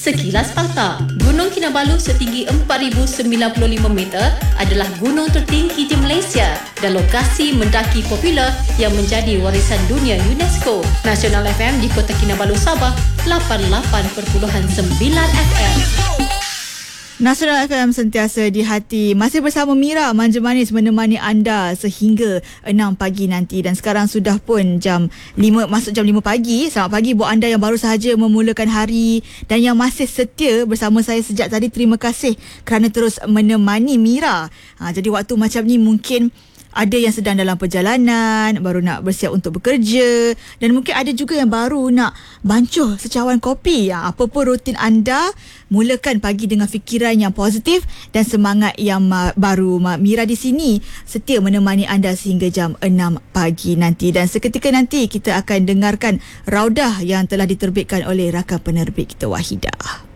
Sekilas fakta, Gunung Kinabalu setinggi 4,095 meter adalah gunung tertinggi di Malaysia dan lokasi mendaki popular yang menjadi warisan dunia UNESCO. Nasional FM di Kota Kinabalu, Sabah, 88.9 FM. Nasional FM sentiasa di hati. Masih bersama Mira Manja Manis menemani anda sehingga 6 pagi nanti. Dan sekarang sudah pun jam 5, masuk jam 5 pagi. Selamat pagi buat anda yang baru sahaja memulakan hari dan yang masih setia bersama saya sejak tadi. Terima kasih kerana terus menemani Mira. Jadi waktu macam ni mungkin ada yang sedang dalam perjalanan, baru nak bersiap untuk bekerja, dan mungkin ada juga yang baru nak bancuh secawan kopi. Apa pun rutin anda, mulakan pagi dengan fikiran yang positif dan semangat yang baru. Mira di sini setia menemani anda sehingga jam 6 pagi nanti. Dan seketika nanti kita akan dengarkan Raudah yang telah diterbitkan oleh rakan penerbit kita, Wahidah.